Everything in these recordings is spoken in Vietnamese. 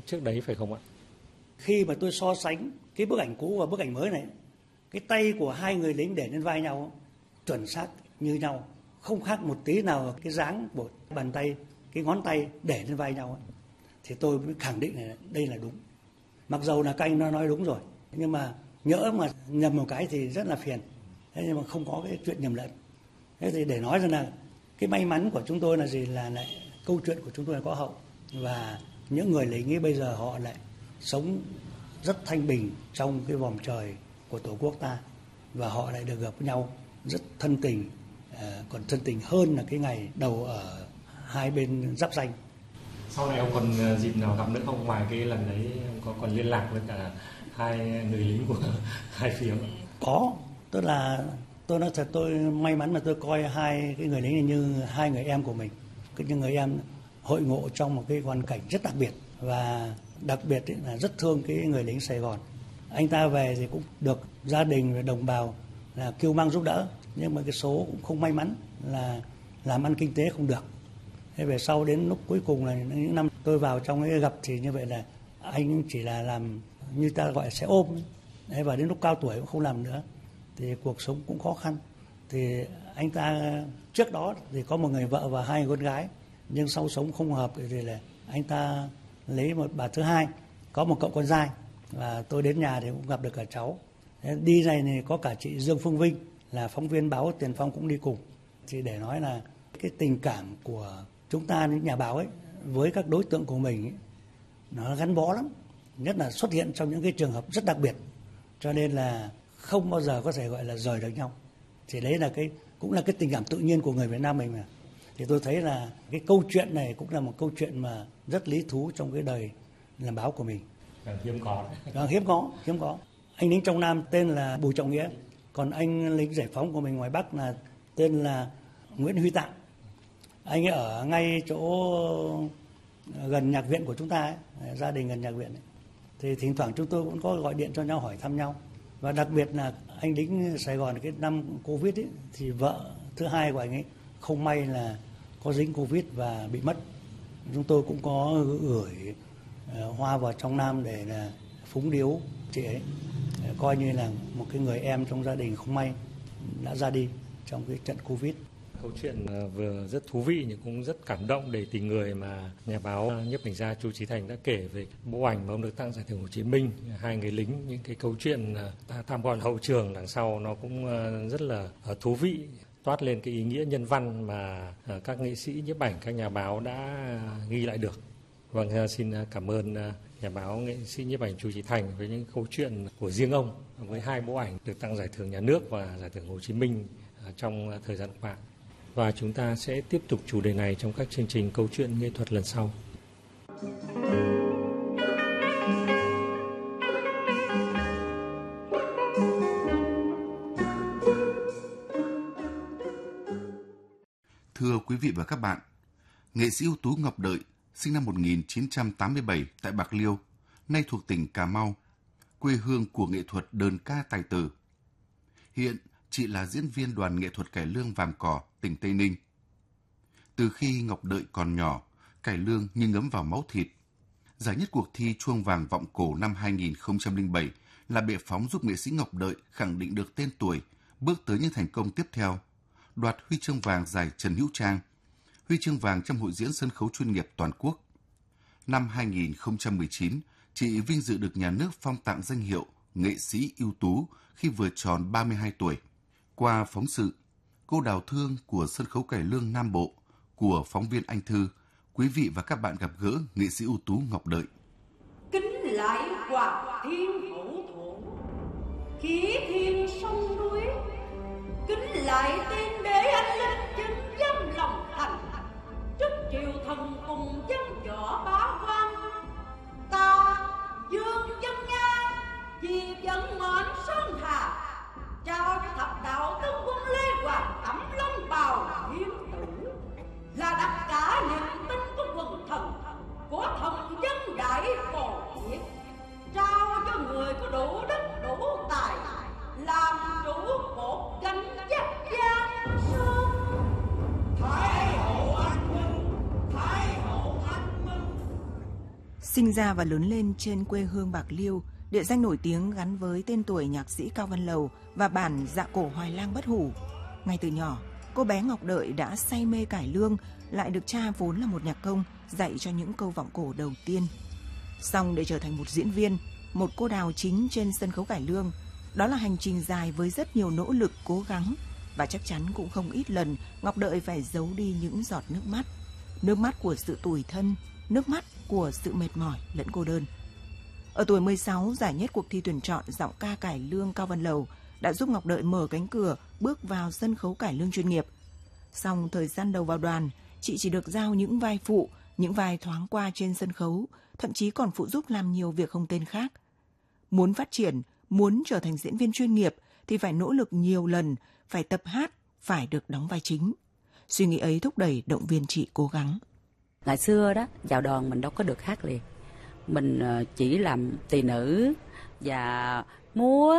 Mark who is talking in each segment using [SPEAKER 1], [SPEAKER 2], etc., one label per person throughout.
[SPEAKER 1] trước đấy phải không ạ?
[SPEAKER 2] Khi mà tôi so sánh cái bức ảnh cũ và bức ảnh mới này, cái tay của hai người lính để lên vai nhau chuẩn xác như nhau, không khác một tí nào cái dáng của bàn tay, cái ngón tay để lên vai nhau. Thì tôi mới khẳng định là đây là đúng. Mặc dầu là các anh nó nói đúng rồi, nhưng mà nhỡ mà nhầm một cái thì rất là phiền. Thế nhưng mà không có cái chuyện nhầm lẫn. Thế thì để nói rằng là cái may mắn của chúng tôi là gì, là lại câu chuyện của chúng tôi là có hậu, và những người lính ấy bây giờ họ lại sống rất thanh bình trong cái vòng trời của Tổ quốc ta, và họ lại được gặp nhau rất thân tình, còn thân tình hơn là cái ngày đầu ở hai bên giáp ranh.
[SPEAKER 1] Sau này ông còn dịp nào gặp nữa không? Ngoài cái lần đấy ông có còn liên lạc với cả hai người lính của hai phía không?
[SPEAKER 2] Có, tức là tôi nói thật, tôi may mắn mà tôi coi hai cái người lính như hai người em của mình. Những người em hội ngộ trong một cái hoàn cảnh rất đặc biệt, và đặc biệt là rất thương cái người lính Sài Gòn. Anh ta về thì cũng được gia đình và đồng bào là kêu mang giúp đỡ, nhưng mà cái số cũng không may mắn là làm ăn kinh tế không được. Thế về sau đến lúc cuối cùng là những năm tôi vào trong ấy gặp thì như vậy là anh chỉ là làm như ta gọi là xe ôm. Thế và đến lúc cao tuổi cũng không làm nữa, thì cuộc sống cũng khó khăn. Thì anh ta trước đó thì có một người vợ và hai con gái, nhưng sau sống không hợp thì là anh ta lấy một bà thứ hai, có một cậu con trai, và tôi đến nhà thì cũng gặp được cả cháu. Thế đi này thì có cả chị Dương Phương Vinh là phóng viên báo Tiền Phong cũng đi cùng. Thì để nói là cái tình cảm của chúng ta những nhà báo ấy với các đối tượng của mình ấy, nó gắn bó lắm, nhất là xuất hiện trong những cái trường hợp rất đặc biệt, cho nên là không bao giờ có thể gọi là rời được nhau. Thì đấy là cũng là cái tình cảm tự nhiên của người Việt Nam mình mà. Thì tôi thấy là cái câu chuyện này cũng là một câu chuyện mà rất lý thú trong cái đời làm báo của mình.
[SPEAKER 1] Hiếm có.
[SPEAKER 2] Hiếm có. Anh lính trong Nam tên là Bùi Trọng Nghĩa, còn anh lính giải phóng của mình ngoài Bắc là tên là Nguyễn Huy Tạng. Anh ấy ở ngay chỗ gần nhạc viện của chúng ta ấy, gia đình gần nhạc viện ấy. Thì thỉnh thoảng chúng tôi cũng có gọi điện cho nhau hỏi thăm nhau. Và đặc biệt là anh lính Sài Gòn cái năm Covid ấy, thì vợ thứ hai của anh ấy không may là có dính Covid và bị mất. Chúng tôi cũng có gửi hoa vào trong Nam để là phúng điếu chị ấy, coi như là một cái người em trong gia đình không may đã ra đi trong cái trận Covid.
[SPEAKER 1] Câu chuyện vừa rất thú vị nhưng cũng rất cảm động để tình người mà nhà báo nhiếp ảnh gia Chu Chí Thành đã kể về bộ ảnh mà ông được tặng giải thưởng Hồ Chí Minh, hai người lính, những cái câu chuyện ta tham quan hậu trường đằng sau nó cũng rất là thú vị, toát lên cái ý nghĩa nhân văn mà các nghệ sĩ nhiếp ảnh, các nhà báo đã ghi lại được. Vâng, xin cảm ơn nhà báo nghệ sĩ nhiếp ảnh Chu Chí Thành với những câu chuyện của riêng ông với hai bộ ảnh được tặng giải thưởng nhà nước và giải thưởng Hồ Chí Minh trong thời gian qua. Và chúng ta sẽ tiếp tục chủ đề này trong các chương trình câu chuyện nghệ thuật lần sau.
[SPEAKER 3] Thưa quý vị và các bạn, nghệ sĩ ưu tú Ngọc Đợi sinh năm 1987 tại Bạc Liêu, nay thuộc tỉnh Cà Mau, quê hương của nghệ thuật đờn ca tài tử. Hiện, chị là diễn viên đoàn nghệ thuật cải lương Vàm Cỏ, tỉnh Tây Ninh. Từ khi Ngọc Đợi còn nhỏ, cải lương như ngấm vào máu thịt. Giải nhất cuộc thi Chuông Vàng Vọng Cổ năm 2007 là bệ phóng giúp nghệ sĩ Ngọc Đợi khẳng định được tên tuổi, bước tới những thành công tiếp theo. Đoạt huy chương vàng giải Trần Hữu Trang, huy chương vàng trong hội diễn sân khấu chuyên nghiệp toàn quốc. Năm 2019, chị vinh dự được nhà nước phong tặng danh hiệu nghệ sĩ ưu tú khi vừa tròn 32 tuổi. Qua phóng sự Cô đào thương của sân khấu cải lương Nam Bộ của phóng viên Anh Thư, quý vị và các bạn gặp gỡ nghệ sĩ ưu tú Ngọc Đợi.
[SPEAKER 4] Kính lại Hoàng Thiên Hậu Thổ, khí thiên sông núi, kính lại tiên đế anh linh chứng dám lòng thành, trước triều thần cùng dân võ bá quan, ta dương dân Nga vì vận mệnh sơn hà, trao cho thập đạo tướng quân Lê Hoàng Tẩm Long bào hiến tử, là tất cả niềm tin của quần thần, của thần dân đại phổ Việt, trao cho người có đủ đức đủ tài, làm chủ cột gánh vác Giang Sơn. Thái hậu an quân, Thái hậu an
[SPEAKER 5] Sinh ra và lớn lên trên quê hương Bạc Liêu, địa danh nổi tiếng gắn với tên tuổi nhạc sĩ Cao Văn Lầu và bản Dạ Cổ Hoài Lang bất hủ. Ngay từ nhỏ, cô bé Ngọc Đợi đã say mê cải lương, lại được cha vốn là một nhạc công dạy cho những câu vọng cổ đầu tiên. Song để trở thành một diễn viên, một cô đào chính trên sân khấu cải lương, đó là hành trình dài với rất nhiều nỗ lực cố gắng, và chắc chắn cũng không ít lần Ngọc Đợi phải giấu đi những giọt nước mắt của sự tủi thân, nước mắt của sự mệt mỏi lẫn cô đơn. Ở tuổi 16, giải nhất cuộc thi tuyển chọn giọng ca cải lương Cao Văn Lầu đã giúp Ngọc Đợi mở cánh cửa bước vào sân khấu cải lương chuyên nghiệp. Song thời gian đầu vào đoàn, chị chỉ được giao những vai phụ, những vai thoáng qua trên sân khấu, thậm chí còn phụ giúp làm nhiều việc không tên khác. Muốn phát triển, muốn trở thành diễn viên chuyên nghiệp thì phải nỗ lực nhiều lần, phải tập hát, phải được đóng vai chính. Suy nghĩ ấy thúc đẩy động viên chị cố gắng.
[SPEAKER 6] Ngày xưa đó, vào đoàn mình đâu có được hát liền. Mình chỉ làm tỳ nữ và múa,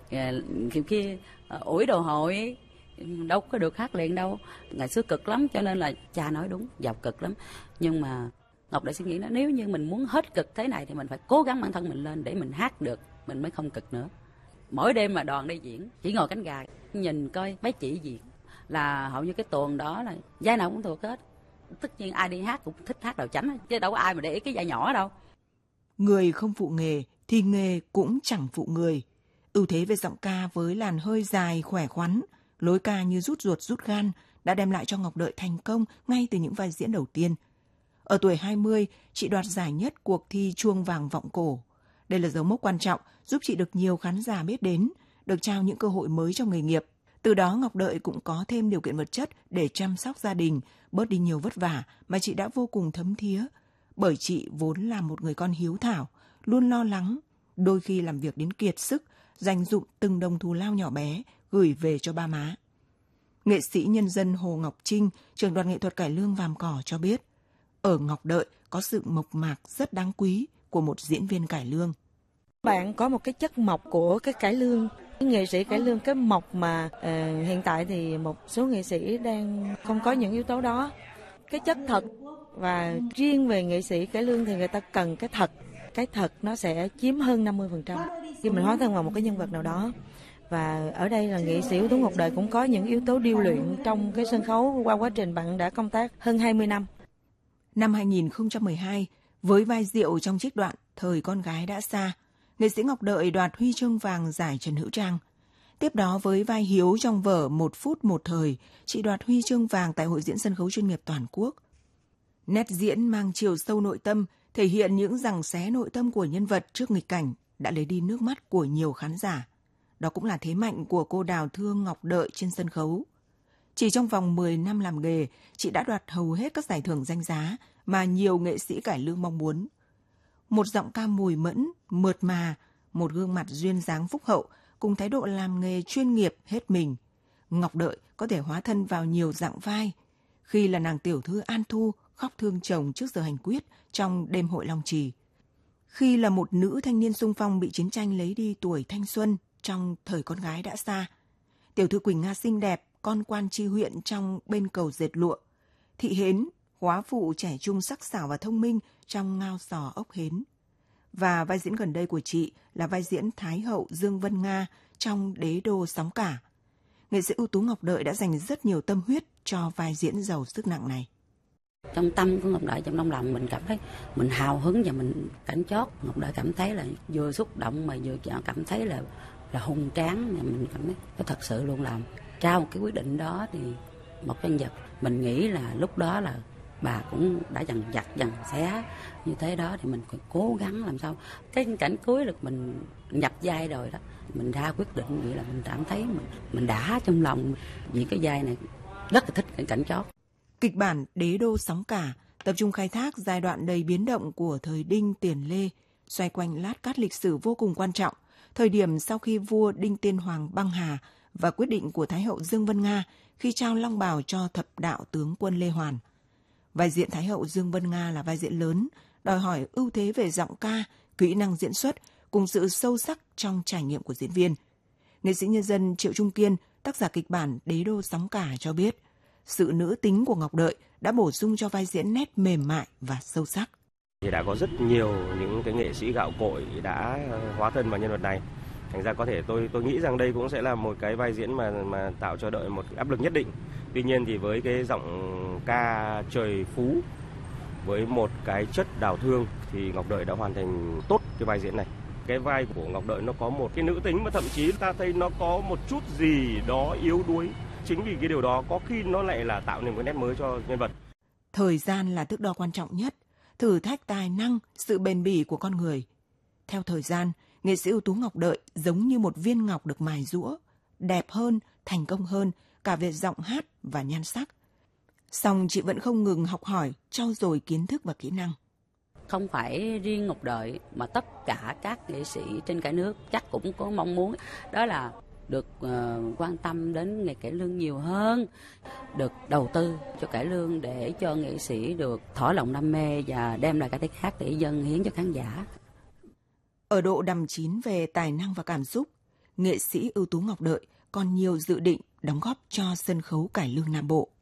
[SPEAKER 6] khi ủi đồ hội, đâu có được hát liền đâu. Ngày xưa cực lắm, cho nên là cha nói đúng, vào cực lắm. Nhưng mà Ngọc Đợi suy nghĩ nếu như mình muốn hết cực thế này thì mình phải cố gắng bản thân mình lên để mình hát được, mình mới không cực nữa. Mỗi đêm mà đoàn đi diễn, chỉ ngồi cánh gà nhìn coi mấy chị diễn là hầu như cái tuồng đó là vai nào cũng thuộc hết. Tất nhiên ai đi hát cũng thích hát đầu chánh, chứ đâu có ai mà để ý cái vai nhỏ đâu.
[SPEAKER 5] Người không phụ nghề thì nghề cũng chẳng phụ người. Ưu thế về giọng ca với làn hơi dài khỏe khoắn, lối ca như rút ruột rút gan đã đem lại cho Ngọc Đợi thành công ngay từ những vai diễn đầu tiên. Ở tuổi 20, chị đoạt giải nhất cuộc thi Chuông Vàng Vọng Cổ. Đây là dấu mốc quan trọng giúp chị được nhiều khán giả biết đến, được trao những cơ hội mới trong nghề nghiệp. Từ đó Ngọc Đợi cũng có thêm điều kiện vật chất để chăm sóc gia đình, bớt đi nhiều vất vả mà chị đã vô cùng thấm thía. Bởi chị vốn là một người con hiếu thảo, luôn lo lắng, đôi khi làm việc đến kiệt sức, dành dụm từng đồng thù lao nhỏ bé gửi về cho ba má. Nghệ sĩ nhân dân Hồ Ngọc Trinh, trưởng đoàn nghệ thuật cải lương Vàm Cỏ cho biết, ở Ngọc Đợi có sự mộc mạc rất đáng quý của một diễn viên cải lương.
[SPEAKER 7] Bạn có một cái chất mộc của cái cải lương. Nghệ sĩ cải lương cái mộc mà hiện tại thì một số nghệ sĩ đang không có những yếu tố đó. Cái chất thật, và riêng về nghệ sĩ cải lương thì người ta cần cái thật. Cái thật nó sẽ chiếm hơn 50% khi mình hóa thân vào một cái nhân vật nào đó. Và ở đây là nghệ sĩ ưu tú Ngọc Đợi cũng có những yếu tố điêu luyện trong cái sân khấu qua quá trình bạn đã công tác hơn 20 năm.
[SPEAKER 5] Năm 2012, với vai Diệu trong trích đoạn Thời Con Gái Đã Xa, nghệ sĩ Ngọc Đợi đoạt huy chương vàng giải Trần Hữu Trang. Tiếp đó với vai Hiếu trong vở Một Phút Một Thời, chị đoạt huy chương vàng tại Hội diễn sân khấu chuyên nghiệp toàn quốc. Nét diễn mang chiều sâu nội tâm, thể hiện những giằng xé nội tâm của nhân vật trước nghịch cảnh đã lấy đi nước mắt của nhiều khán giả. Đó cũng là thế mạnh của cô Đào Thương Ngọc Đợi trên sân khấu. Chỉ trong vòng 10 năm làm nghề, chị đã đoạt hầu hết các giải thưởng danh giá mà nhiều nghệ sĩ cải lương mong muốn. Một giọng ca mùi mẫn, mượt mà, một gương mặt duyên dáng phúc hậu, cùng thái độ làm nghề chuyên nghiệp hết mình. Ngọc Đợi có thể hóa thân vào nhiều dạng vai. Khi là nàng tiểu thư An Thu khóc thương chồng trước giờ hành quyết trong đêm hội Long Trì. Khi là một nữ thanh niên xung phong bị chiến tranh lấy đi tuổi thanh xuân trong Thời Con Gái Đã Xa. Tiểu thư Quỳnh Nga xinh đẹp, con quan tri huyện trong Bên Cầu Dệt Lụa. Thị Hến, góa phụ trẻ trung sắc sảo và thông minh trong Ngao Sò Ốc Hến. Và vai diễn gần đây của chị là vai diễn Thái hậu Dương Vân Nga trong Đế đô Sóng Cả. Nghệ sĩ ưu tú Ngọc Đợi đã dành rất nhiều tâm huyết cho vai diễn giàu sức nặng này.
[SPEAKER 6] Trong tâm của Ngọc Đợi, trong trong lòng mình cảm thấy mình hào hứng và mình cảnh chót. Ngọc Đợi cảm thấy là vừa xúc động mà vừa cảm thấy là hùng tráng. Mình cảm thấy nó thật sự luôn làm. Trao một cái quyết định đó thì một nhân vật mình nghĩ là lúc đó là bà cũng đã dằn vặt dằn xé như thế đó, thì mình phải cố gắng làm sao cái cảnh cuối là mình nhập vai rồi đó, mình ra quyết định vậy là mình cảm thấy mình đã trong lòng vì cái vai này rất là thích cái cảnh chót.
[SPEAKER 5] Kịch bản Đế đô Sóng Cả tập trung khai thác giai đoạn đầy biến động của thời Đinh Tiền Lê, xoay quanh lát cắt lịch sử vô cùng quan trọng, thời điểm sau khi vua Đinh Tiên Hoàng băng hà và quyết định của Thái hậu Dương Vân Nga khi trao long bào cho thập đạo tướng quân Lê Hoàn. Vai diễn Thái hậu Dương Vân Nga là vai diễn lớn, đòi hỏi ưu thế về giọng ca, kỹ năng diễn xuất cùng sự sâu sắc trong trải nghiệm của diễn viên. Nghệ sĩ nhân dân Triệu Trung Kiên, tác giả kịch bản Đế đô Sóng Cả cho biết, sự nữ tính của Ngọc Đợi đã bổ sung cho vai diễn nét mềm mại và sâu sắc.
[SPEAKER 8] Thì đã có rất nhiều những cái nghệ sĩ gạo cội đã hóa thân vào nhân vật này. Thành ra có thể tôi nghĩ rằng đây cũng sẽ là một cái vai diễn mà tạo cho đội một áp lực nhất định. Tuy nhiên thì với cái giọng ca trời phú, với một cái chất đào thương thì Ngọc Đợi đã hoàn thành tốt cái vai diễn này. Cái vai của Ngọc Đợi nó có một cái nữ tính mà thậm chí ta thấy nó có một chút gì đó yếu đuối. Chính vì cái điều đó có khi nó lại là tạo nên một nét mới cho nhân vật.
[SPEAKER 5] Thời gian là thước đo quan trọng nhất, thử thách tài năng, sự bền bỉ của con người. Theo thời gian, nghệ sĩ ưu tú Ngọc Đợi giống như một viên ngọc được mài giũa, đẹp hơn, thành công hơn cả về giọng hát và nhan sắc. Song chị vẫn không ngừng học hỏi, trau dồi kiến thức và kỹ năng.
[SPEAKER 6] Không phải riêng Ngọc Đợi mà tất cả các nghệ sĩ trên cả nước chắc cũng có mong muốn đó là được quan tâm đến nghề cải lương nhiều hơn, được đầu tư cho cải lương để cho nghệ sĩ được thỏa lòng đam mê và đem lại cái tiếng hát để dâng hiến cho khán giả.
[SPEAKER 5] Ở độ đằm chín về tài năng và cảm xúc, nghệ sĩ ưu tú Ngọc Đợi còn nhiều dự định đóng góp cho sân khấu cải lương Nam Bộ.